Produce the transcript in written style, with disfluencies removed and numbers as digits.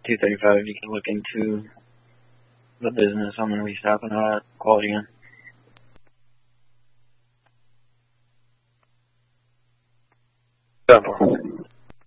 235. You can look into the business. I'm going to be stopping out at Quality Gun. Done for.